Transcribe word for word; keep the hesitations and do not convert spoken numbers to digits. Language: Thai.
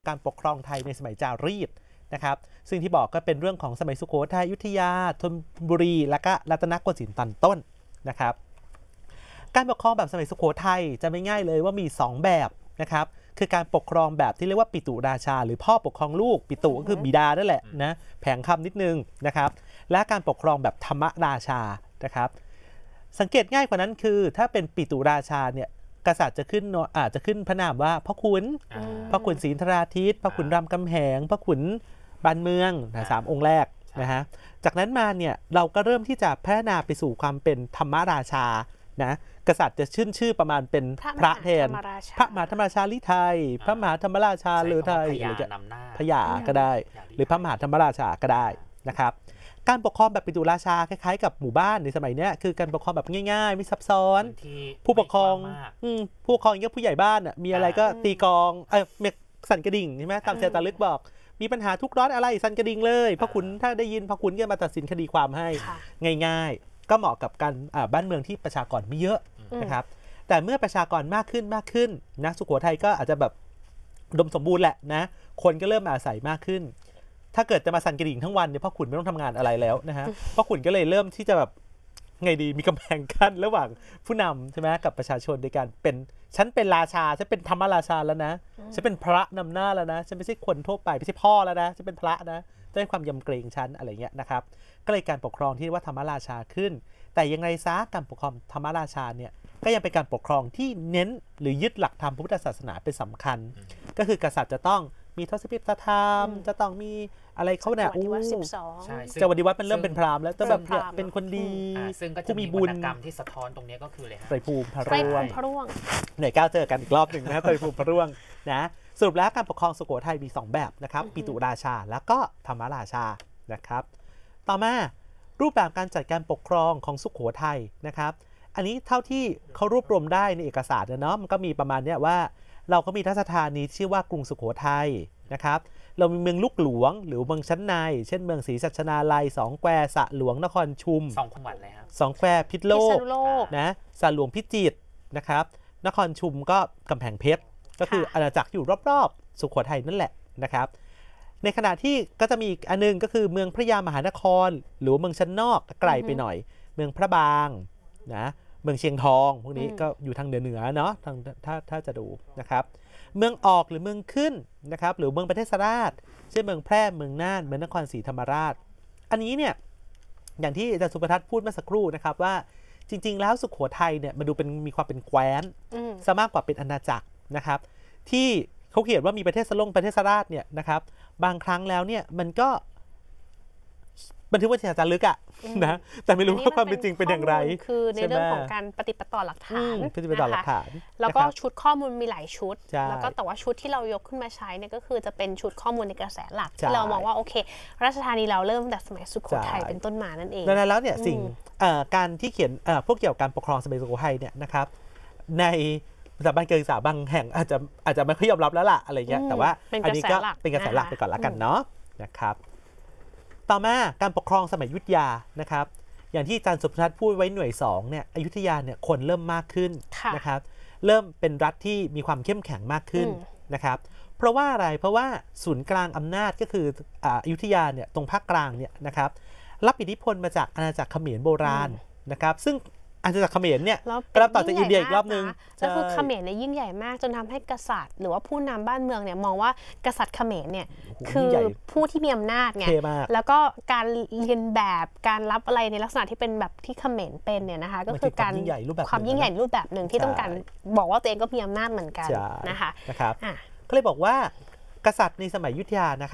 การปกครองไทยในสมัยจารีตนะครับซึ่งที่บอกก็เป็นเรื่องของสมัยสุโขทัยอยุธยาธนบุรีและก็รัตนโกสินทร์ตอนต้นนะครับการปกครองแบบสมัยสุโขทัยจะไม่ง่ายเลยว่ามีสองแบบนะครับคือการปกครองแบบที่เรียกว่าปิตุราชาหรือพ่อปกครองลูกปิตุก็คือบิดานั่นแหละนะแผงคำนิดนึงนะครับและการปกครองแบบธรรมราชานะครับสังเกตง่ายกว่านั้นคือถ้าเป็นปิตุราชาเนี่ยกษัตริย์จะขึ้นอาจจะขึ้นพระนามว่าพ่อขุนพ่อขุนศรีธราทิตพ่อขุนรามคำแหงพ่อขุนบ้านเมืองนะสามองค์แรกนะฮะจากนั้นมาเนี่ยเราก็เริ่มที่จะพัฒนาไปสู่ความเป็นธรรมราชานะกษัตริย์จะชื่นชื่อประมาณเป็นพระแทนพระมหาธรรมราชาลิไทยพระมหาธรรมราชาหรือไทยหรือจะพญาก็ได้หรือพระมหาธรรมราชาก็ได้นะครับการปกครองแบบปิตุราชาคล้ายๆกับหมู่บ้านในสมัยนี้คือการปกครองแบบง่ายๆไม่ซับซ้อนผู้ปกครองผู้ปกครองอย่างผู้ใหญ่บ้านมีอะไรก็ตีกองเออเมียสั่นกระดิ่งใช่ไหมตามเสียตาลึกบอกมีปัญหาทุกร้อนอะไรสั่นกระดิ่งเลยพระขุนถ้าได้ยินพระขุนก็มาตัดสินคดีความให้ง่ายๆก็เหมาะกับการบ้านเมืองที่ประชากรไม่เยอะนะครับแต่เมื่อประชากรมากขึ้นมากขึ้นนะสุโขทัยก็อาจจะแบบอุดมสมบูรณ์แหละนะคนก็เริ่มมาอาศัยมากขึ้นถ้าเกิดจะมาสั่นกระดิ่งทั้งวันเนี่ยพ่อขุนไม่ต้องทำงานอะไรแล้วนะฮะพ่อขุนก็เลยเริ่มที่จะแบบไงดีมีกำแพงกั้นระหว่างผู้นำใช่ไหมกับประชาชนในการเป็นฉันเป็นราชาฉันเป็นธรรมราชาแล้วนะฉันเป็นพระนำหน้าแล้วนะฉันไม่ใช่คนทั่วไปไม่ใช่พ่อแล้วนะฉันเป็นพระนะด้วยความยำเกรงฉันอะไรเงี้ยนะครับก็เลยการปกครองที่ว่าธรรมราชาขึ้นแต่ยังไงซะการปกครองธรรมราชาเนี่ยก็ยังเป็นการปกครองที่เน้นหรือยึดหลักธรรมพระพุทธศาสนาเป็นสำคัญก็คือกษัตริย์จะต้องมีทศพิธธรรมจะต้องมีอะไรเขาเนี่ยอู้จะวันดีวัดมันเริ่มเป็นพราหมณ์แล้วแต่แบบเนี่ยเป็นคนดีซึ่งก็จะมีวรรณกรรมที่สะท้อนตรงนี้ก็คือเลยฮะไตรภูมิพระร่วงหน่วยก้าวเจอกันอีกรอบหนึ่งนะไตรภูมิพระร่วงนะสรุปแล้วการปกครองสุโขทัยมีสองแบบนะครับปิตุราชาแล้วก็ธรรมราชานะครับต่อมารูปแบบการจัดการปกครองของสุโขทัยนะครับอันนี้เท่าที่เขารวบรวมได้ในเอกสารเนาะมันก็มีประมาณเนี้ยว่าเราก็มีราชธานีชื่อว่ากรุงสุโขทัยนะครับเรามีเมืองลูกหลวงหรือเมืองชั้นในเช่นเมืองศรีสัชนาลัยสองแควสระหลวงนครชุมสองจังหวัดเลยครับสองแควพิษโลกนะสระหลวงพิจิตรนะครับนครชุมก็กำแพงเพชรก็คืออาณาจักรอยู่รอบๆสุโขทัยนั่นแหละนะครับในขณะที่ก็จะมีอีกอันนึงก็คือเมืองพระยามหานครหรือเมืองชั้นนอกไกลไปหน่อยเมืองพระบางนะเมืองเชียงทองพวกนี้ก็อยู่ทางเหนือเหนือเนาะทางถ้าถ้าจะดูนะครับเมืองออกหรือเมืองขึ้นนะครับหรือเมืองประเทศราชเช่นเมืองแพร่เมืองน่านเมืองนครศรีธรรมราชอันนี้เนี่ยอย่างที่อาจารย์สุภทัศน์พูดเมื่อสักครู่นะครับว่าจริงๆแล้วสุโขทัยเนี่ยมันดูเป็นมีความเป็นแคว้นซะมากกว่าเป็นอาณาจักรนะครับที่เขาเขียนว่ามีประเทศสลงประเทศราชเนี่ยนะครับบางครั้งแล้วเนี่ยมันก็บันทึกว่าจะจารึกอะนะแต่ไม่รู้ว่าความเป็นจริงเป็นอย่างไรคือในเรื่องของการปฏิปต่อหลักฐานปฏิปต่อหลักฐานแล้วก็ชุดข้อมูลมีหลายชุดแล้วก็แต่ว่าชุดที่เรายกขึ้นมาใช้เนี่ยก็คือจะเป็นชุดข้อมูลในกระแสหลักที่เรามองว่าโอเคราชธานีเราเริ่มแต่สมัยสุโขทัยเป็นต้นมานั่นเองดังนั้นแล้วเนี่ยสิ่งการที่เขียนพวกเกี่ยวกับการปกครองสมัยสุโขทัยเนี่ยนะครับในสถาบันการศึกษาบางแห่งอาจจะอาจจะไม่ค่อยยอมรับแล้วล่ะอะไรเงี้ยแต่ว่าอันนี้ก็เป็นกระแสหลักไปก่อนละกันเนาะนะครับต่อมาการปกครองสมัยอยุธยานะครับอย่างที่อาจารย์สุภทัศน์พูดไว้หน่วยสองเนี่ยอยุธยาเนี่ยคนเริ่มมากขึ้นนะครับเริ่มเป็นรัฐที่มีความเข้มแข็งมากขึ้นนะครับเพราะว่าอะไรเพราะว่าศูนย์กลางอำนาจก็คืออยุธยาเนี่ยตรงภาคกลางเนี่ยนะครับรับอิทธิพลมาจากอาณาจักรเขมรโบราณนะครับซึ่งอาณาจักรเขมรเนี่ยก็รับต่อจากอินเดียอีกรอบนึงแล้วคือเขมรเนี่ยยิ่งใหญ่มากจนทำให้กษัตริย์หรือว่าผู้นำบ้านเมืองเนี่ยมองว่ากษัตริย์เขมรเนี่ยคือผู้ที่มีอำนาจไงแล้วก็การเรียนแบบการรับอะไรในลักษณะที่เป็นแบบที่เขมรเป็นเนี่ยนะคะก็คือการความยิ่งใหญ่รูปแบบหนึ่งที่ต้องการบอกว่าตัวเองก็มีอำนาจเหมือนกันนะคะนะครับก็เลยบอกว่ากษัตริย์ในสมัยอยุธยานะคะ